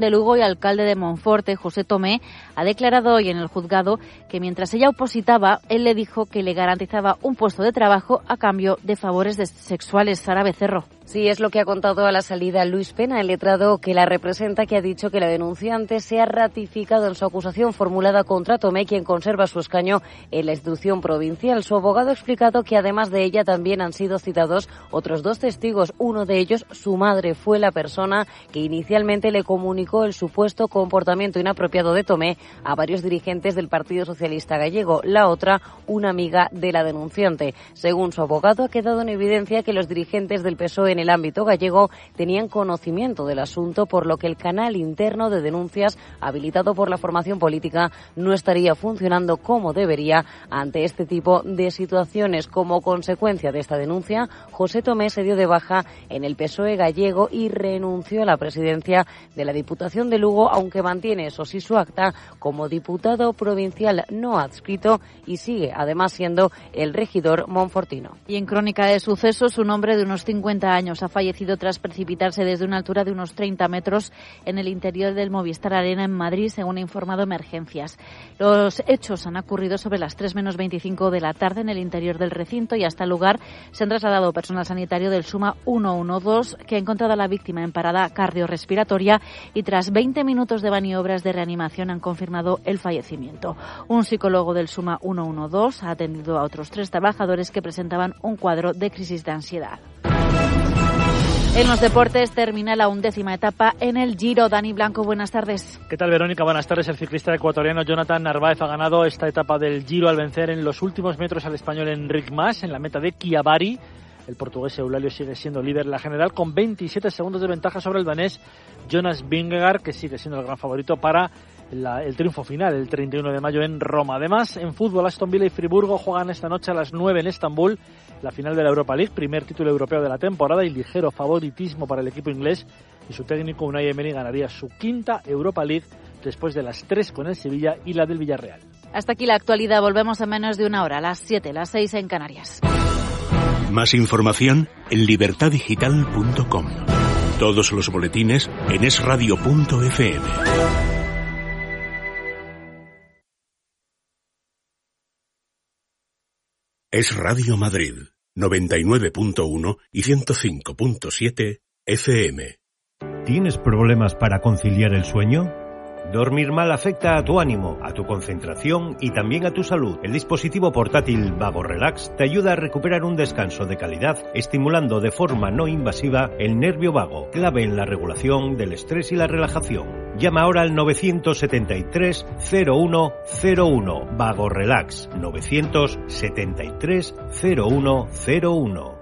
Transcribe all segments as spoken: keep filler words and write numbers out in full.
de Lugo y alcalde de Monforte, José Tomé, ha declarado hoy en el juzgado que mientras ella opositaba, él le dijo que le garantizaba un puesto de trabajo a cambio de favores sexuales. Sara Becerro. Sí, es lo que ha contado a la salida Luis Pena, el letrado que la representa, que ha dicho que la denunciante se ha ratificado en su acusación formulada contra Tomé, quien conserva su escaño en la institución provincial. Su abogado ha explicado que además de ella también han sido citados otros dos testigos. Uno de ellos, su madre, fue la persona que inicialmente le comunicó el supuesto comportamiento inapropiado de Tomé a varios dirigentes del Partido Socialista Gallego. La otra, una amiga de la denunciante. Según su abogado, ha quedado en evidencia que los dirigentes del P S O E en el ámbito gallego tenían conocimiento del asunto, por lo que el canal interno de denuncias habilitado por la formación política no estaría funcionando como debería ante este tipo de situaciones. Como consecuencia de esta denuncia, José Tomé se dio de baja en el P S O E gallego y renunció a la presidencia de la Diputación de Lugo, aunque mantiene, eso sí, su acta como diputado provincial no adscrito y sigue además siendo el regidor monfortino. Y en crónica de sucesos, un hombre de unos cincuenta años ha fallecido tras precipitarse desde una altura de unos treinta metros en el interior del Movistar Arena en Madrid, según ha informado Emergencias. Los hechos han ocurrido sobre las tres menos veinticinco de la tarde en el interior del recinto y hasta el lugar se han trasladado personal sanitario del SUMA ciento doce, que ha encontrado a la víctima en parada cardiorrespiratoria y tras veinte minutos de maniobras de reanimación han confirmado el fallecimiento. Un psicólogo del SUMA ciento doce ha atendido a otros tres trabajadores que presentaban un cuadro de crisis de ansiedad. En los deportes termina la undécima etapa en el Giro. Dani Blanco, buenas tardes. ¿Qué tal, Verónica? Buenas tardes. El ciclista ecuatoriano Jonathan Narváez ha ganado esta etapa del Giro al vencer en los últimos metros al español Enric Mas en la meta de Chiavari. El portugués Eulalio sigue siendo líder en la general con veintisiete segundos de ventaja sobre el danés Jonas Vingegaard, que sigue siendo el gran favorito para la, el triunfo final el treinta y uno de mayo en Roma. Además, en fútbol, Aston Villa y Friburgo juegan esta noche a las nueve en Estambul la final de la Europa League, primer título europeo de la temporada y ligero favoritismo para el equipo inglés, y su técnico Unai Emery ganaría su quinta Europa League después de las tres con el Sevilla y la del Villarreal. Hasta aquí la actualidad. Volvemos en menos de una hora, a las siete, las seis en Canarias. Más información en libertad digital punto com. Todos los boletines en es radio punto efe eme. Es Radio Madrid, noventa y nueve punto uno y ciento cinco punto siete efe eme. ¿Tienes problemas para conciliar el sueño? Dormir mal afecta a tu ánimo, a tu concentración y también a tu salud. El dispositivo portátil Vago Relax te ayuda a recuperar un descanso de calidad, estimulando de forma no invasiva el nervio vago, clave en la regulación del estrés y la relajación. Llama ahora al nueve siete tres, cero uno cero uno. Vago Relax, nueve siete tres, cero uno cero uno.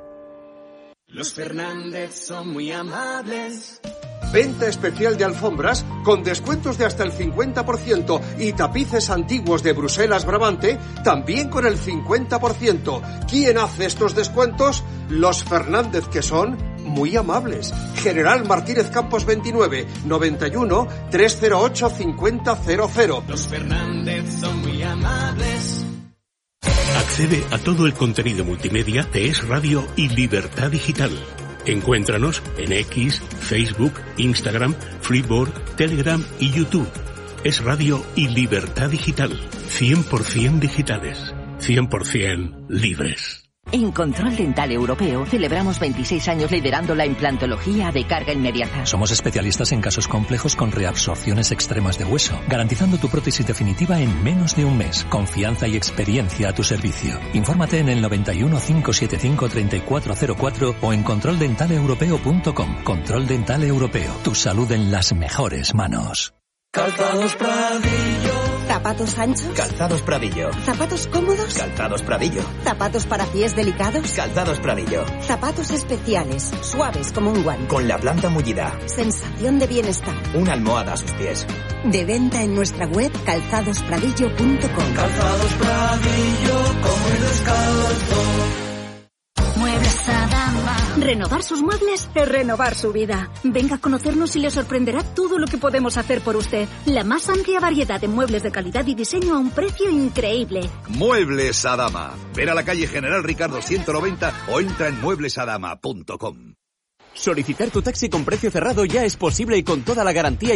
Los Fernández son muy amables. Venta especial de alfombras con descuentos de hasta el cincuenta por ciento y tapices antiguos de Bruselas Brabante también con el cincuenta por ciento. ¿Quién hace estos descuentos? Los Fernández, que son muy amables. General Martínez Campos veintinueve, noventa y uno, trescientos ocho, cincuenta cero cero. Los Fernández son muy amables. Accede a todo el contenido multimedia de Es Radio y Libertad Digital. Encuéntranos en X, Facebook, Instagram, Freeboard, Telegram y YouTube. Es Radio y Libertad Digital. cien por ciento digitales. cien por ciento libres. En Control Dental Europeo celebramos veintiséis años liderando la implantología de carga inmediata. Somos especialistas en casos complejos con reabsorciones extremas de hueso, garantizando tu prótesis definitiva en menos de un mes. Confianza y experiencia a tu servicio. Infórmate en el noventa y uno, cinco siete cinco, treinta y cuatro cero cuatro o en control dental europeo punto com. Control Dental Europeo. Tu salud en las mejores manos. Calzados Pradillo. ¿Zapatos anchos? Calzados Pradillo. ¿Zapatos cómodos? Calzados Pradillo. ¿Zapatos para pies delicados? Calzados Pradillo. Zapatos especiales, suaves como un guante. Con la planta mullida. Sensación de bienestar. Una almohada a sus pies. De venta en nuestra web calzados pradillo punto com. Calzados Pradillo, como el descalzo. Muebles Adama. Renovar sus muebles es renovar su vida. Venga a conocernos y le sorprenderá todo lo que podemos hacer por usted. La más amplia variedad de muebles de calidad y diseño a un precio increíble. Muebles Adama. Ven a la calle General Ricardo ciento noventa o entra en muebles adama punto com. Solicitar tu taxi con precio cerrado ya es posible y con toda la garantía